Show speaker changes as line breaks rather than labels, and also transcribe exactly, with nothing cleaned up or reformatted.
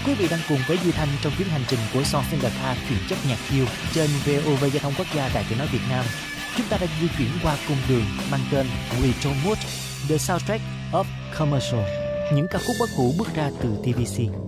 quý vị đang cùng với Duy Thanh trong chuyến hành trình của Songs in the Car chuyển chất nhạc yêu trên vê o vê Giao thông Quốc gia Đài Tiếng nói Việt Nam. Chúng ta đang di chuyển qua cung đường mang tên Retro Mode, The Soundtrack of Commercial, những ca khúc bất hủ bước ra từ tê vê xê.